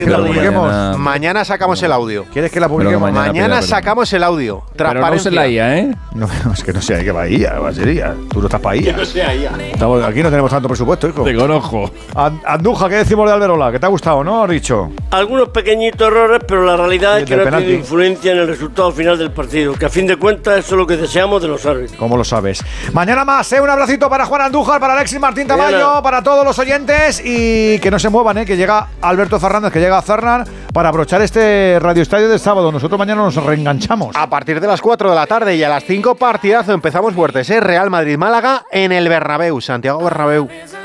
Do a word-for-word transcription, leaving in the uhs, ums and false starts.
Que la publiquemos. Mañana, mañana sacamos el audio. ¿Quieres que la publiquemos? Mañana, mañana pida, sacamos el audio. Pero no uses la I A, ¿eh? No, es que no sé, ¿qué va I A? ¿Va a ser I A? Tú no estás para I A. Que no sea I A. Estamos, aquí no tenemos tanto presupuesto, hijo. Te conozco. And- Andújar, ¿qué decimos de Alberola? ¿Que te ha gustado, no? Has dicho. Algunos pequeñitos errores, pero la realidad Y es que del no ha tenido penalti. influencia en el resultado final del partido, que a fin de cuentas eso es lo que deseamos de los árbitros. ¿Cómo lo sabes? Mañana más, ¿eh? Un abracito para Juan Andújar, para Alexis Martín Tamayo, Mañana. para todos los oyentes y que no se muevan, ¿eh? Que llega Alberto Fernández, que llega a Fernan para abrochar este Radio Estadio del sábado. Nosotros mañana nos reenganchamos. A partir de las cuatro de la tarde y a las cinco partidazo empezamos fuertes, ¿eh? Real Madrid-Málaga en el Bernabéu, Santiago Bernabéu.